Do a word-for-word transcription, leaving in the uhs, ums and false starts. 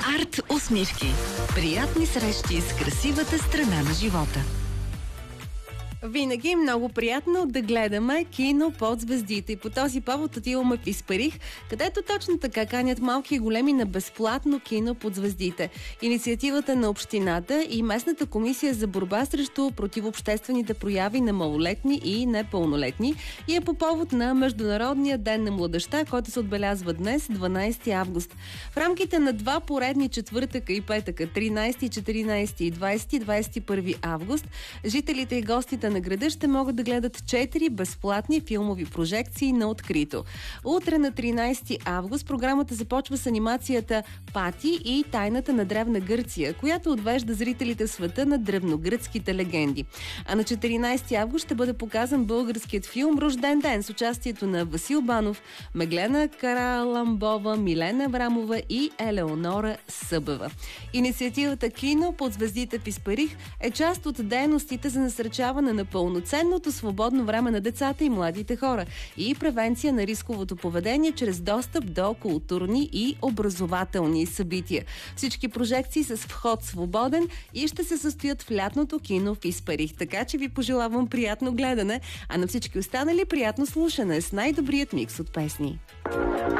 Арт усмивки. Приятни срещи с красивата страна на живота. Винаги е много приятно да гледаме кино под звездите. И по този повод отиваме в Испарих, където точно така канят малки и големи на безплатно кино под звездите. Инициативата на общината и местната комисия за борба срещу противообществените прояви на малолетни и непълнолетни и е по повод на Международния ден на младежта, който се отбелязва днес, дванайсети август. В рамките на два поредни четвъртъка и петъка, тринайсети, четиринайсети и двайсети, двайсет и първи август, жителите и гостите на града ще могат да гледат четири безплатни филмови прожекции на открито. Утре на тринайсети август програмата започва с анимацията Пати и тайната на древна Гърция, която отвежда зрителите в света на древногръцките легенди. А на четиринайсети август ще бъде показан българският филм Рожден ден с участието на Васил Банов, Меглена Караламбова, Милена Аврамова и Елеонора Събева. Инициативата Кино под звездите в Испарих е част от дейностите за насърчаване на пълноценното свободно време на децата и младите хора и превенция на рисковото поведение чрез достъп до културни и образователни събития. Всички прожекции с вход свободен и ще се състоят в лятното кино в Испарих. Така че ви пожелавам приятно гледане, а на всички останали приятно слушане с най-добрият микс от песни.